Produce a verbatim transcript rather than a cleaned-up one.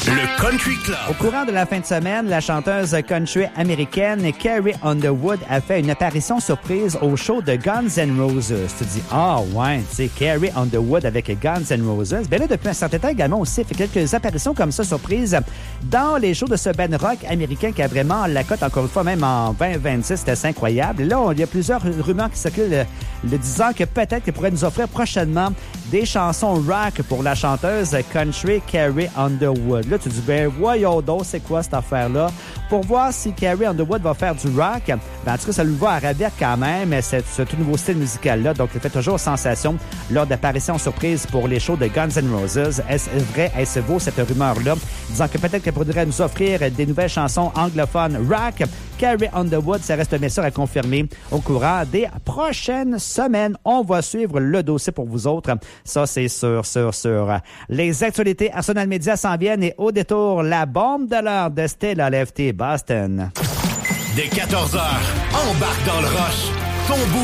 Le Country Club. Au courant de la fin de semaine, la chanteuse country américaine Carrie Underwood a fait une apparition surprise au show de Guns N' Roses. Tu te dis, ah oh, ouais, tu sais, Carrie Underwood avec Guns N' Roses. Ben là, depuis un certain temps également aussi, fait quelques apparitions comme ça surprises dans les shows de ce band rock américain qui a vraiment la cote, encore une fois, même en vingt vingt-six, c'était assez incroyable. Et là, il y a plusieurs rumeurs qui circulent le disant que peut-être qu'il pourrait nous offrir prochainement des chansons rock pour la chanteuse country Carrie Underwood. Là, tu dis, ben voyons donc, c'est quoi cette affaire-là? Pour voir si Carrie Underwood va faire du rock, ben, en tout cas, ça lui va à ravir quand même, ce, ce tout nouveau style musical-là. Donc, il fait toujours sensation lors d'apparitions surprises pour les shows de Guns N' Roses. Est-ce vrai, est-ce vaut cette rumeur-là? Disant que peut-être qu'elle pourrait nous offrir des nouvelles chansons anglophones rock. Carrie Underwood, ça reste bien sûr à confirmer au courant des prochaines semaines. On va suivre le dossier pour vous autres. Ça, c'est sûr, sûr, sûr. Les actualités Arsenal Media s'en viennent et au détour, la bombe de l'heure de Stella Lefty Boston. Dès quatorze heures, embarque dans le rush. Ton